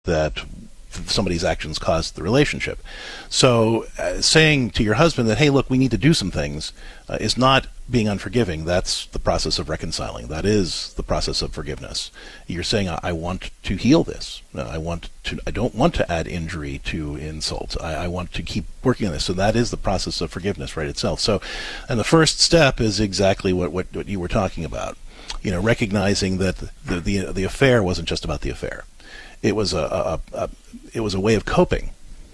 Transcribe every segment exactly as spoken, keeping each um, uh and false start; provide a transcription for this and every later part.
that somebody's actions caused the relationship. So uh, saying to your husband that, hey, look, we need to do some things uh, is not being unforgiving. That's the process of reconciling. That is the process of forgiveness. You're saying, I, I want to heal this. I want to. I don't want to add injury to insult. I, I want to keep working on this. So that is the process of forgiveness right itself. So, and the first step is exactly what, what, what you were talking about. You know, recognizing that the, the, the affair wasn't just about the affair. It was a, a, a it was a way of coping.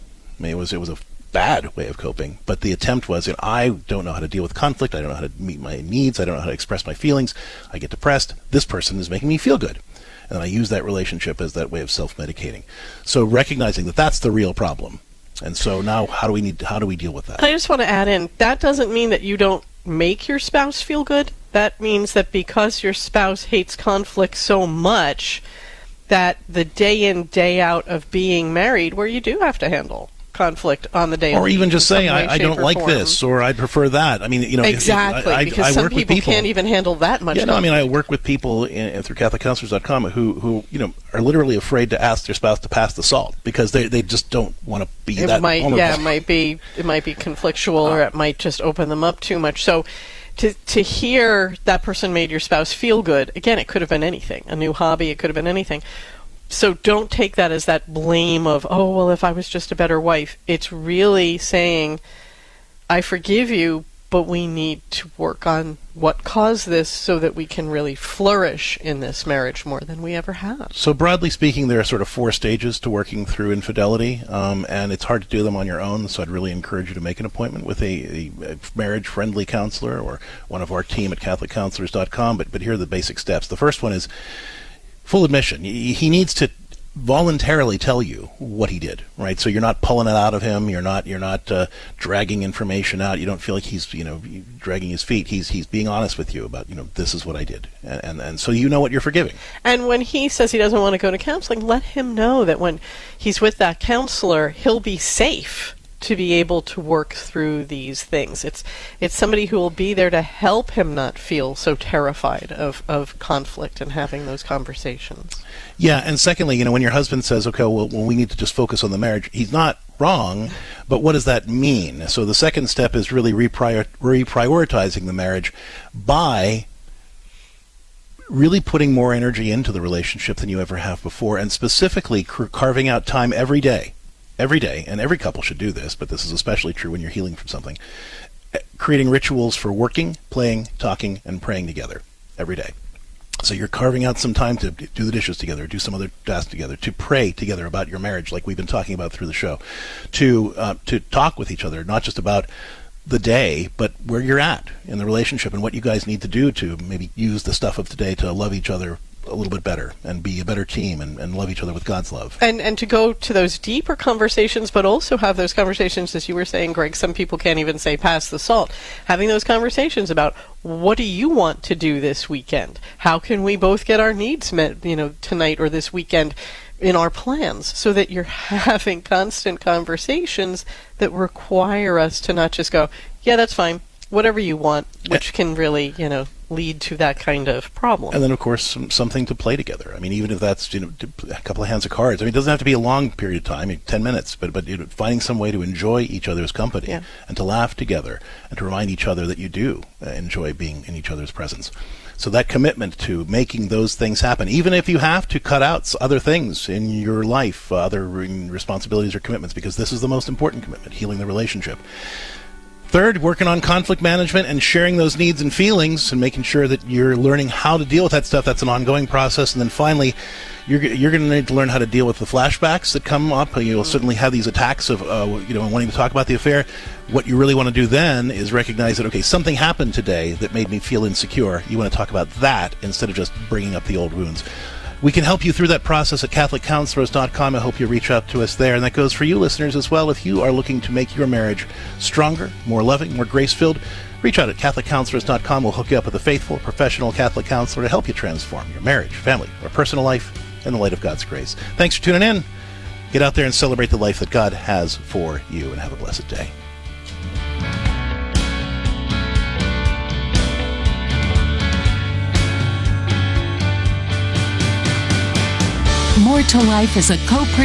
I mean, it was it was a bad way of coping. But the attempt was, you know, I don't know how to deal with conflict. I don't know how to meet my needs. I don't know how to express my feelings. I get depressed. This person is making me feel good, and I use that relationship as that way of self-medicating. So recognizing that that's the real problem, and so now how do we need how do we deal with that? I just want to add in, that doesn't mean that you don't make your spouse feel good. That means that because your spouse hates conflict so much, that the day in, day out of being married, where you do have to handle conflict on the day, or even just saying, way, I, I don't like form. this, or I prefer that. I mean, you know, exactly, if, if, I, because I, I some work people, with people can't even handle that much. Yeah, no, I mean, I work with people in, in, through Catholic Counselors dot com who, who, you know, are literally afraid to ask their spouse to pass the salt because they, they just don't want to be it that might, vulnerable. Yeah, it might be it might be conflictual, uh, or it might just open them up too much. So. To to hear that person made your spouse feel good, again, it could have been anything, a new hobby, it could have been anything. So don't take that as that blame of, oh, well, if I was just a better wife. It's really saying, I forgive you, but we need to work on what caused this so that we can really flourish in this marriage more than we ever have. So broadly speaking, there are sort of four stages to working through infidelity, um, and it's hard to do them on your own, so I'd really encourage you to make an appointment with a, a, a marriage-friendly counselor or one of our team at Catholic Counselors dot com, but, but here are the basic steps. The first one is full admission. He needs to voluntarily tell you what he did, right? So you're not pulling it out of him. You're not you're not uh, dragging information out. You don't feel like he's you know dragging his feet. He's he's being honest with you about you know this is what I did, and and, and so you know what you're forgiving. And when he says he doesn't want to go to counseling, let him know that when he's with that counselor, he'll be safe to be able to work through these things. It's it's somebody who will be there to help him not feel so terrified of, of conflict and having those conversations. Yeah, and secondly, you know, when your husband says, okay, well, well, we need to just focus on the marriage, he's not wrong, but what does that mean? So the second step is really reprior- reprioritizing the marriage by really putting more energy into the relationship than you ever have before, and specifically car- carving out time every day Every day, and every couple should do this, but this is especially true when you're healing from something, creating rituals for working, playing, talking, and praying together every day. So you're carving out some time to do the dishes together, do some other tasks together, to pray together about your marriage, like we've been talking about through the show, to uh, to talk with each other, not just about the day, but where you're at in the relationship and what you guys need to do to maybe use the stuff of today to love each other a little bit better and be a better team and, and love each other with God's love. And and to go to those deeper conversations, but also have those conversations, as you were saying, Greg, some people can't even say pass the salt. Having those conversations about what do you want to do this weekend? How can we both get our needs met, you know, tonight or this weekend in our plans, so that you're having constant conversations that require us to not just go, yeah, that's fine, whatever you want, which can really, you know, lead to that kind of problem. And then, of course, some, something to play together. I mean, even if that's you know a couple of hands of cards. I mean, it doesn't have to be a long period of time, ten minutes, but but you know, finding some way to enjoy each other's company yeah. and to laugh together and to remind each other that you do uh, enjoy being in each other's presence. So that commitment to making those things happen, even if you have to cut out other things in your life, uh, other responsibilities or commitments, because this is the most important commitment, healing the relationship. Third, working on conflict management and sharing those needs and feelings and making sure that you're learning how to deal with that stuff. That's an ongoing process. And then finally, you're you're going to need to learn how to deal with the flashbacks that come up. You'll certainly have these attacks of, uh, you know, wanting to talk about the affair. What you really want to do then is recognize that, okay, something happened today that made me feel insecure. You want to talk about that instead of just bringing up the old wounds. We can help you through that process at Catholic Counselors dot com. I hope you reach out to us there. And that goes for you listeners as well. If you are looking to make your marriage stronger, more loving, more grace-filled, reach out at Catholic Counselors dot com. We'll hook you up with a faithful, professional Catholic counselor to help you transform your marriage, family, or personal life in the light of God's grace. Thanks for tuning in. Get out there and celebrate the life that God has for you, and have a blessed day. More to Life is a co